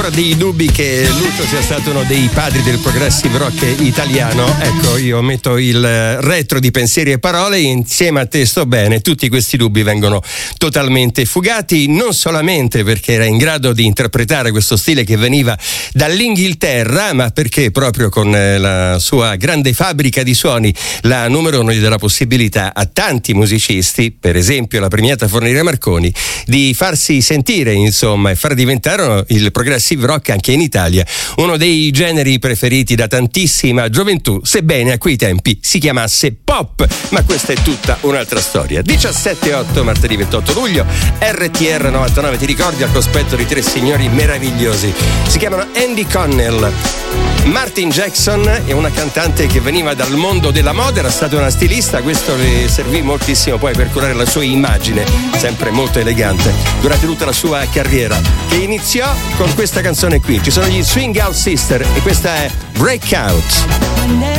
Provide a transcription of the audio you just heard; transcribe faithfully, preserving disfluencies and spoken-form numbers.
ancora dei dubbi che Lucio sia stato uno dei padri del progressive rock italiano, ecco, io metto il retro di pensieri e parole e insieme a te sto bene. Tutti questi dubbi vengono totalmente fugati, non solamente perché era in grado di interpretare questo stile che veniva dall'Inghilterra, ma perché proprio con la sua grande fabbrica di suoni, la numero uno, gli dà la possibilità a tanti musicisti, per esempio la premiata Forneria Marconi, di farsi sentire, insomma, e far diventare il progressive rock anche in Italia uno dei generi preferiti da tantissima gioventù, sebbene a quei tempi si chiamasse pop, ma questa è tutta un'altra storia. diciassette e otto martedì ventotto luglio, R T R novantanove, ti ricordi, al cospetto di tre signori meravigliosi, si chiamano Andy Connell. Martin Jackson è una cantante che veniva dal mondo della moda, era stata una stilista, questo le servì moltissimo poi per curare la sua immagine, sempre molto elegante, durante tutta la sua carriera, che iniziò con questa canzone qui. Ci sono gli Swing Out Sister e questa è Breakout.